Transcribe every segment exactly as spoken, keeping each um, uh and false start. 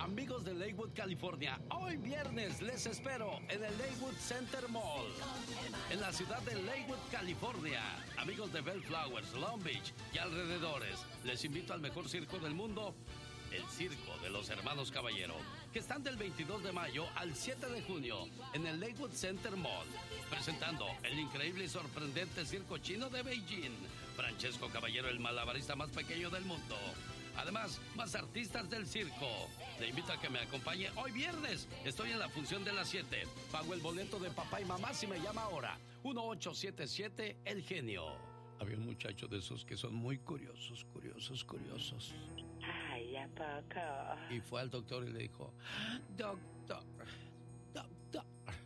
Amigos de Lakewood, California, hoy viernes les espero en el Lakewood Center Mall, en la ciudad de Lakewood, California. Amigos de Bellflowers, Long Beach y alrededores, les invito al mejor circo del mundo, el Circo de los Hermanos Caballero, que están del veintidós de mayo al siete de junio en el Lakewood Center Mall, presentando el increíble y sorprendente circo chino de Beijing. Francesco Caballero, el malabarista más pequeño del mundo. Además, más artistas del circo. Le invito a que me acompañe hoy viernes. Estoy en la función de las siete. Pago el boleto de papá y mamá si me llama ahora. uno ocho siete siete, El Genio. Había un muchacho de esos que son muy curiosos, curiosos, curiosos. Ay, ¿a poco? Y fue al doctor y le dijo, doctor, doctor,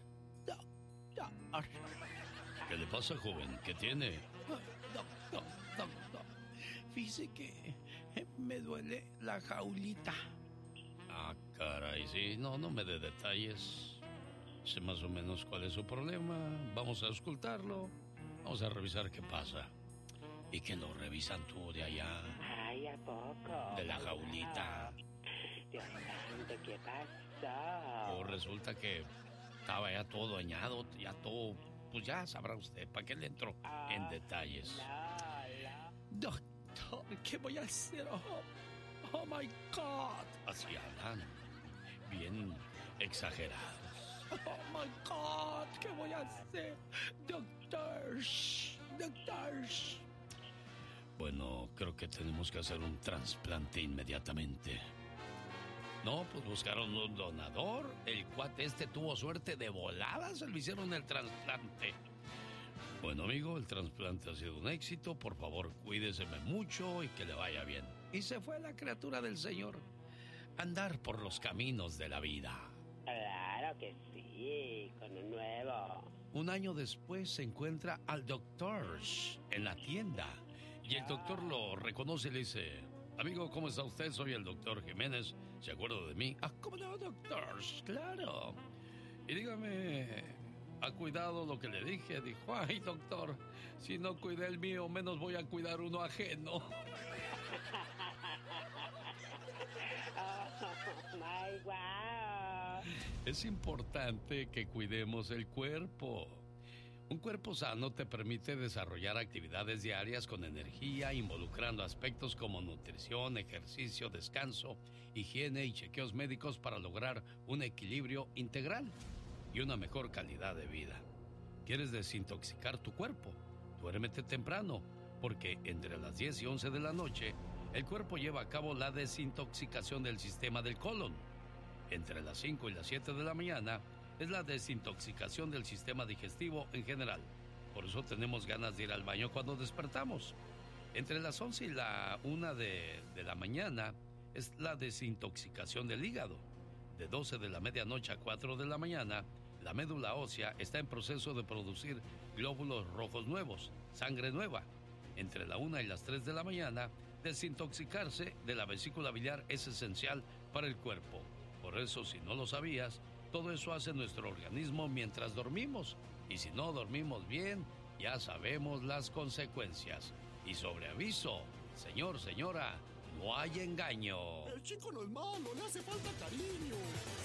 doctor. ¿Qué le pasa, joven? ¿Qué tiene? Doctor, doctor. Fíjese que me duele la jaulita. Ah, caray, sí. No, no me dé detalles. Sé más o menos cuál es su problema. Vamos a auscultarlo. Vamos a revisar qué pasa. ¿Y que lo revisan tú de allá? Ay, ¿a poco? De la jaulita. Dios santo, ¿qué pasó? Pues resulta que estaba ya todo dañado, ya todo... Pues ya sabrá usted, ¿para qué le entro ah, en detalles? La, la. Doctor, ¿qué voy a hacer? Oh, oh my God. Así hablan, bien exagerados. Oh my God, ¿qué voy a hacer? Doctor, doctor. Bueno, creo que tenemos que hacer un trasplante inmediatamente. No, pues buscaron un donador. El cuate este tuvo suerte de volada, se le hicieron el trasplante. Bueno, amigo, el trasplante ha sido un éxito. Por favor, cuídeseme mucho y que le vaya bien. Y se fue la criatura del Señor a andar por los caminos de la vida. Claro que sí, con un nuevo. Un año después se encuentra al doctor en la tienda. Y el doctor lo reconoce y le dice... Amigo, ¿cómo está usted? Soy el doctor Jiménez. ¿Se acuerda de mí? Ah, ¿cómo no, doctor? Claro. Y dígame, ¿ha cuidado lo que le dije? Dijo, ay, doctor, si no cuidé el mío, menos voy a cuidar uno ajeno. Oh, my wow. Es importante que cuidemos el cuerpo. Un cuerpo sano te permite desarrollar actividades diarias con energía, involucrando aspectos como nutrición, ejercicio, descanso, higiene y chequeos médicos para lograr un equilibrio integral y una mejor calidad de vida. ¿Quieres desintoxicar tu cuerpo? Duérmete temprano, porque entre las diez y once de la noche, el cuerpo lleva a cabo la desintoxicación del sistema del colon. Entre las cinco y las siete de la mañana, es la desintoxicación del sistema digestivo en general. Por eso tenemos ganas de ir al baño cuando despertamos. Entre las once y la una de, de la mañana es la desintoxicación del hígado. De doce de la medianoche a cuatro de la mañana, la médula ósea está en proceso de producir glóbulos rojos nuevos, sangre nueva. Entre la una y las tres de la mañana, desintoxicarse de la vesícula biliar es esencial para el cuerpo. Por eso, si no lo sabías, todo eso hace nuestro organismo mientras dormimos. Y si no dormimos bien, ya sabemos las consecuencias. Y sobre aviso, señor, señora, no hay engaño. El chico no es malo, le hace falta cariño.